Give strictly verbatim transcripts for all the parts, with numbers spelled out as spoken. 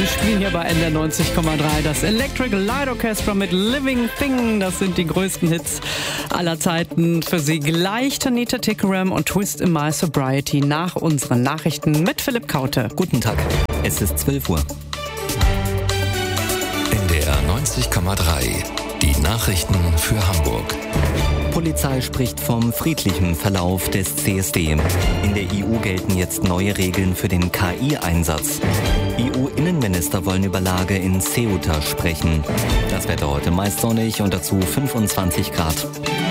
spielen hier bei N D R neunzig Komma drei das Electric Light Orchestra mit Living Thing. Das sind die größten Hits aller Zeiten. Für Sie gleich Tanita Tikaram und Twist in My Sobriety nach unseren Nachrichten mit Philipp Kaute. Guten Tag, es ist zwölf Uhr. N D R neunzig Komma drei, die Nachrichten für Hamburg. Polizei spricht vom friedlichen Verlauf des C S D. In der E U gelten jetzt neue Regeln für den K I-Einsatz. E U-Innenminister wollen über Lage in Ceuta sprechen. Das Wetter heute meist sonnig und dazu fünfundzwanzig Grad.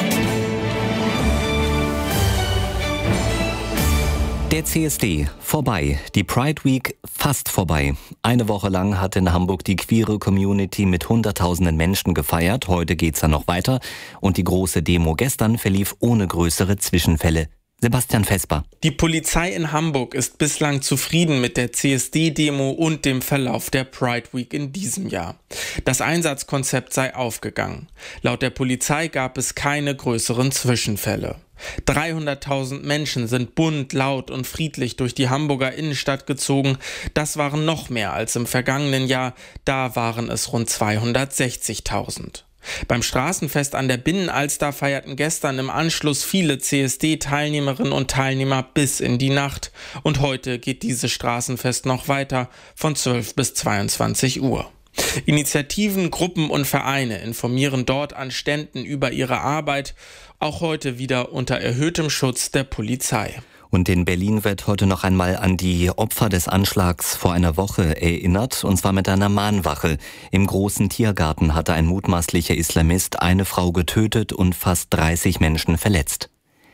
Der C S D vorbei, die Pride Week fast vorbei. Eine Woche lang hat in Hamburg die queere Community mit hunderttausenden Menschen gefeiert. Heute geht's dann noch weiter und die große Demo gestern verlief ohne größere Zwischenfälle. Sebastian Vesper. Die Polizei in Hamburg ist bislang zufrieden mit der C S D-Demo und dem Verlauf der Pride Week in diesem Jahr. Das Einsatzkonzept sei aufgegangen. Laut der Polizei gab es keine größeren Zwischenfälle. dreihunderttausend Menschen sind bunt, laut und friedlich durch die Hamburger Innenstadt gezogen. Das waren noch mehr als im vergangenen Jahr. Da waren es rund zweihundertsechzigtausend. Beim Straßenfest an der Binnenalster feierten gestern im Anschluss viele C S D-Teilnehmerinnen und Teilnehmer bis in die Nacht. Und heute geht dieses Straßenfest noch weiter von zwölf bis zweiundzwanzig Uhr. Initiativen, Gruppen und Vereine informieren dort an Ständen über ihre Arbeit, auch heute wieder unter erhöhtem Schutz der Polizei. Und in Berlin wird heute noch einmal an die Opfer des Anschlags vor einer Woche erinnert, und zwar mit einer Mahnwache. Im großen Tiergarten hatte ein mutmaßlicher Islamist eine Frau getötet und fast dreißig Menschen verletzt.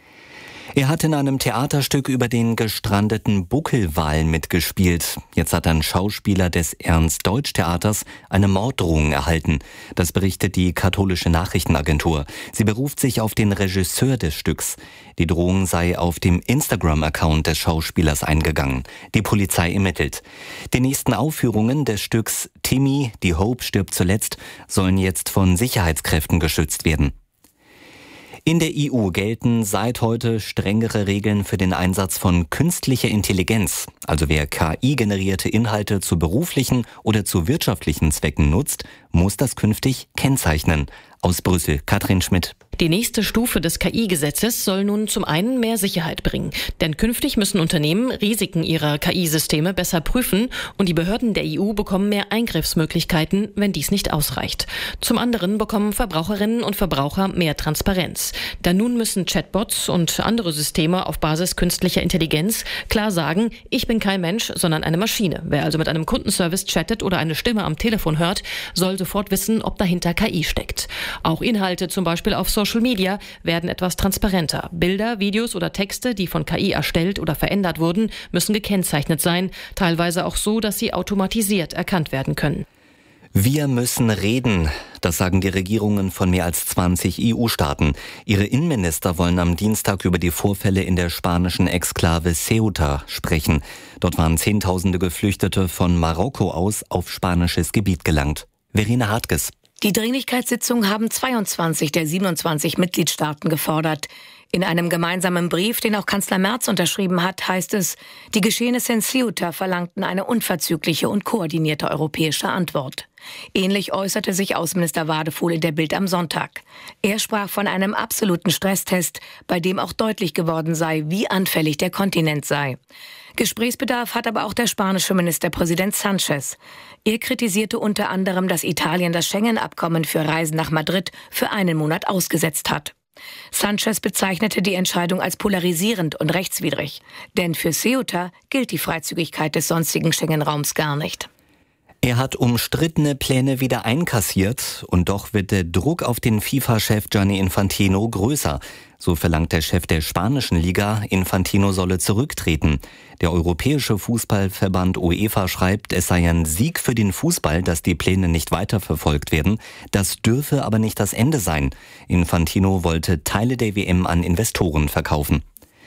Er hat in einem Theaterstück über den gestrandeten Buckelwal mitgespielt. Jetzt hat ein Schauspieler des Ernst-Deutsch-Theaters eine Morddrohung erhalten. Das berichtet die katholische Nachrichtenagentur. Sie beruft sich auf den Regisseur des Stücks. Die Drohung sei auf dem Instagram-Account des Schauspielers eingegangen. Die Polizei ermittelt. Die nächsten Aufführungen des Stücks Timmy, die Hope stirbt zuletzt, sollen jetzt von Sicherheitskräften geschützt werden. In der E U gelten seit heute strengere Regeln für den Einsatz von künstlicher Intelligenz. Also wer K I-generierte Inhalte zu beruflichen oder zu wirtschaftlichen Zwecken nutzt, muss das künftig kennzeichnen. Aus Brüssel, Katrin Schmidt. Die nächste Stufe des K I-Gesetzes soll nun zum einen mehr Sicherheit bringen. Denn künftig müssen Unternehmen Risiken ihrer K I-Systeme besser prüfen und die Behörden der E U bekommen mehr Eingriffsmöglichkeiten, wenn dies nicht ausreicht. Zum anderen bekommen Verbraucherinnen und Verbraucher mehr Transparenz. Denn nun müssen Chatbots und andere Systeme auf Basis künstlicher Intelligenz klar sagen, ich bin kein Mensch, sondern eine Maschine. Wer also mit einem Kundenservice chattet oder eine Stimme am Telefon hört, soll sofort wissen, ob dahinter K I steckt. Auch Inhalte, zum Beispiel auf Social Media, werden etwas transparenter. Bilder, Videos oder Texte, die von K I erstellt oder verändert wurden, müssen gekennzeichnet sein, teilweise auch so, dass sie automatisiert erkannt werden können. Wir müssen reden, das sagen die Regierungen von mehr als zwanzig E U-Staaten. Ihre Innenminister wollen am Dienstag über die Vorfälle in der spanischen Exklave Ceuta sprechen. Dort waren Zehntausende Geflüchtete von Marokko aus auf spanisches Gebiet gelangt. Verena Hartges. Die Dringlichkeitssitzung haben zweiundzwanzig der siebenundzwanzig Mitgliedstaaten gefordert. In einem gemeinsamen Brief, den auch Kanzler Merz unterschrieben hat, heißt es, die Geschehnisse in Ceuta verlangten eine unverzügliche und koordinierte europäische Antwort. Ähnlich äußerte sich Außenminister Wadefuhl in der Bild am Sonntag. Er sprach von einem absoluten Stresstest, bei dem auch deutlich geworden sei, wie anfällig der Kontinent sei. Gesprächsbedarf hat aber auch der spanische Ministerpräsident Sánchez. Er kritisierte unter anderem, dass Italien das Schengen-Abkommen für Reisen nach Madrid für einen Monat ausgesetzt hat. Sánchez bezeichnete die Entscheidung als polarisierend und rechtswidrig. Denn für Ceuta gilt die Freizügigkeit des sonstigen Schengen-Raums gar nicht. Er hat umstrittene Pläne wieder einkassiert und doch wird der Druck auf den FIFA-Chef Gianni Infantino größer. So verlangt der Chef der spanischen Liga, Infantino solle zurücktreten. Der Europäische Fußballverband UEFA schreibt, es sei ein Sieg für den Fußball, dass die Pläne nicht weiterverfolgt werden. Das dürfe aber nicht das Ende sein. Infantino wollte Teile der W M an Investoren verkaufen.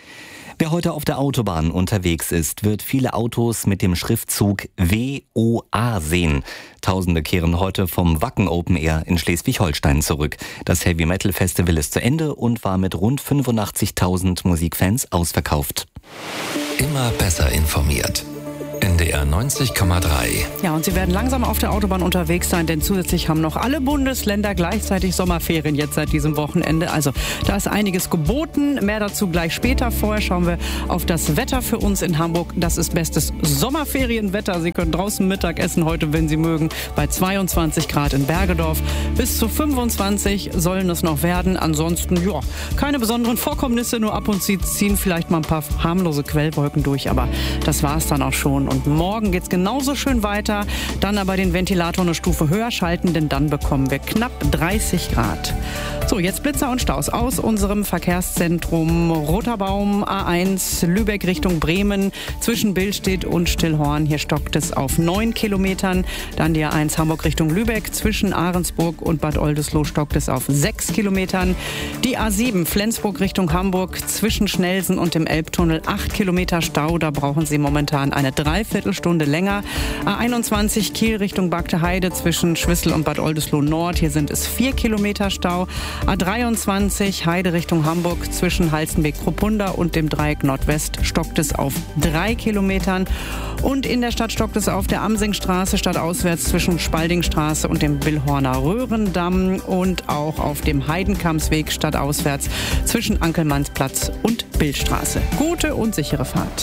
Wer heute auf der Autobahn unterwegs ist, wird viele Autos mit dem Schriftzug W O A sehen. Tausende kehren heute vom Wacken Open Air in Schleswig-Holstein zurück. Das Heavy Metal Festival ist zu Ende und war mit rund fünfundachtzigtausend Musikfans ausverkauft. Immer besser informiert. N D R neunzig Komma drei. Ja, und Sie werden langsam auf der Autobahn unterwegs sein, denn zusätzlich haben noch alle Bundesländer gleichzeitig Sommerferien jetzt seit diesem Wochenende. Also da ist einiges geboten. Mehr dazu gleich später. Vorher schauen wir auf das Wetter für uns in Hamburg. Das ist bestes Sommerferienwetter. Sie können draußen Mittag essen heute, wenn Sie mögen, bei zweiundzwanzig Grad in Bergedorf. Bis zu fünfundzwanzig sollen es noch werden. Ansonsten, ja, keine besonderen Vorkommnisse, nur ab und zu ziehen vielleicht mal ein paar harmlose Quellwolken durch, aber das war es dann auch schon. Und morgen geht's genauso schön weiter, dann aber den Ventilator eine Stufe höher schalten, denn dann bekommen wir knapp dreißig Grad. So, jetzt Blitzer und Staus aus unserem Verkehrszentrum Roter Baum, A eins, Lübeck Richtung Bremen, zwischen Billstedt und Stillhorn. Hier stockt es auf neun Kilometern. Dann die A eins Hamburg Richtung Lübeck, zwischen Ahrensburg und Bad Oldesloe stockt es auf sechs Kilometern. Die A sieben Flensburg Richtung Hamburg, zwischen Schnelsen und dem Elbtunnel acht Kilometer Stau. Da brauchen Sie momentan eine Dreiviertelstunde länger. A einundzwanzig Kiel Richtung Bagte Heide, zwischen Schwissel und Bad Oldesloe Nord. Hier sind es vier Kilometer Stau. A dreiundzwanzig Heide Richtung Hamburg, zwischen Halstenbek-Kruppunda und dem Dreieck Nordwest stockt es auf drei Kilometern. Und in der Stadt stockt es auf der Amsingstraße stadtauswärts zwischen Spaldingstraße und dem Billhorner Röhrendamm und auch auf dem Heidenkampsweg stadtauswärts zwischen Ankelmannsplatz und Billstraße. Gute und sichere Fahrt.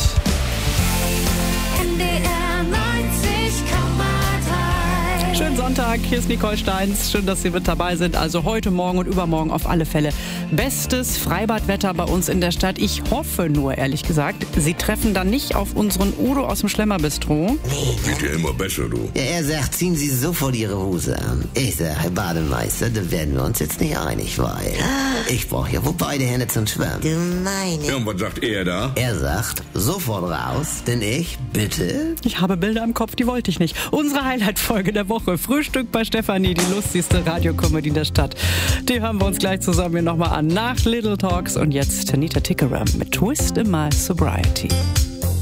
Schönen Sonntag, hier ist Nicole Steins. Schön, dass Sie mit dabei sind. Also heute, morgen und übermorgen auf alle Fälle bestes Freibadwetter bei uns in der Stadt. Ich hoffe nur, ehrlich gesagt, Sie treffen dann nicht auf unseren Udo aus dem Schlemmerbistro. Nee. Geht ja immer besser, du. Ja, er sagt, ziehen Sie sofort Ihre Hose an. Ich sag, Herr Bademeister, da werden wir uns jetzt nicht einig, weil ich brauche ja wohl beide Hände zum Schwimmen. Du meine. Ja, und was sagt er da? Er sagt, sofort raus, denn ich, bitte? Ich habe Bilder im Kopf, die wollte ich nicht. Unsere Highlight-Folge der Woche. Frühstück bei Stefanie, die lustigste Radiokomödie der Stadt. Die hören wir uns gleich zusammen hier nochmal an nach Little Talks. Und jetzt Tanita Tikaram mit Twist in My Sobriety.